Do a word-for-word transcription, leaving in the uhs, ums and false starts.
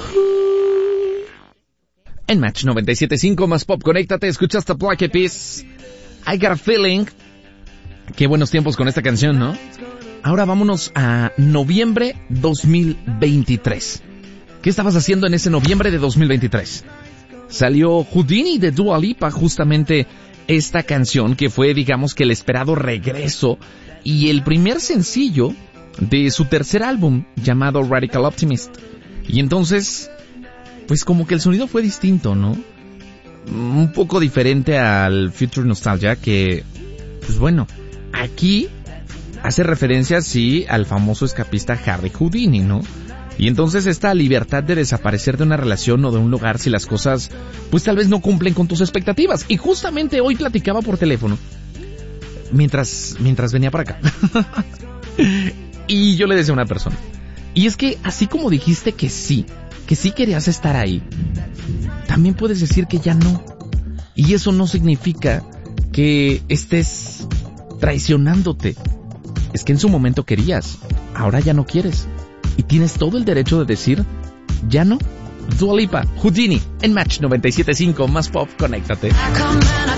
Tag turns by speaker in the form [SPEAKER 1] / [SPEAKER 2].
[SPEAKER 1] En Match noventa y siete punto cinco más pop, conéctate, escuchaste Black Eyed Peas, I Got a Feeling. Qué buenos tiempos con esta canción, ¿no? Ahora vámonos a noviembre dos mil veintitrés. ¿Qué estabas haciendo en ese noviembre de dos mil veintitrés? Salió Houdini de Dua Lipa, justamente esta canción que fue, digamos, que el esperado regreso y el primer sencillo de su tercer álbum llamado Radical Optimist. Y entonces, pues como que el sonido fue distinto, ¿no? Un poco diferente al Future Nostalgia, que, pues bueno, aquí hace referencia, sí, al famoso escapista Harry Houdini, ¿no? Y entonces esta libertad de desaparecer de una relación o de un lugar si las cosas, pues tal vez no cumplen con tus expectativas. Y justamente hoy platicaba por teléfono, mientras, mientras venía para acá. Y yo le decía a una persona, y es que así como dijiste que sí, que sí querías estar ahí, también puedes decir que ya no. Y eso no significa que estés traicionándote. Es que en su momento querías, ahora ya no quieres. Y tienes todo el derecho de decir, ya no. Dua Lipa, Houdini, en Match noventa y siete punto cinco, más pop, conéctate.